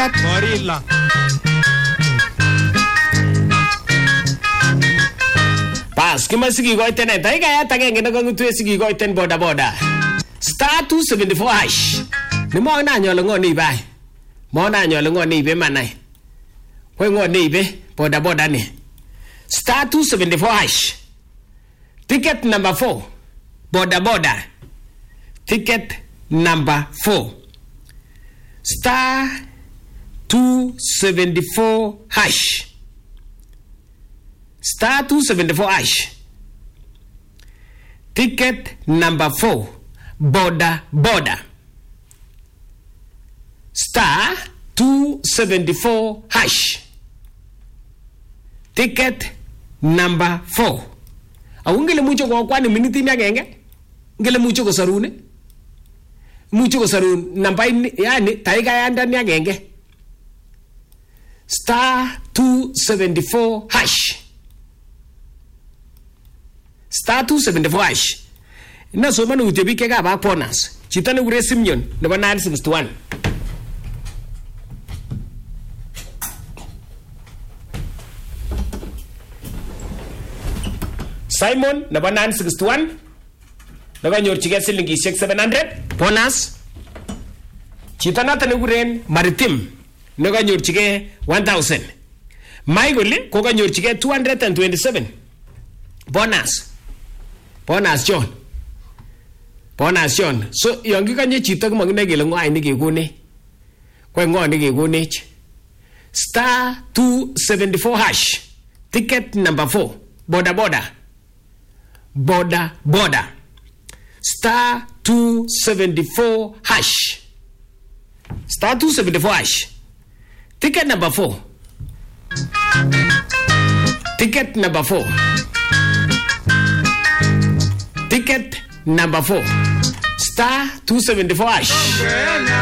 Ticket. Gorilla. Pas, kima sigi ko iten ay kaya tageng ina kong tuwe sigi ko iten boda. Star 274 hash. Ni mo na nyo lo ngoni bay. Mo na nyo lo ngoni be manay. Ko ngoni be boda ni. Star 274 hash. Ticket number 4. Boda. Ticket number 4. Star 274 hash. Star 274 hash. Ticket number 4. Boda. Star 274 hash. Ticket number 4. Awungele mucho kwa kwani miniti myagenge. Ngele mucho ko sarune. Mucho ko sarun namba yani taiga yanda myagenge. Star 274 hash. Star 274 hash. Na so manu utebi ke ga ba bonus. Chitane ure Simeon number 961. Simon number 961. Naga nyorchige silingi 700 bonus. Chitana tane ure Maritim naga nyorchige 1000. Michael ko ga nyorchige 227 bonus. Bonus John. So yongi kanye chito ko magine gele ngwai ni gegone. Ko ngwa ni gegone. Star 274 hash. Ticket number 4. Boda. Star 274 hash. Star 274 hash. Ticket number 4. Ticket number 4. Ticket number 4. Star 274 hash.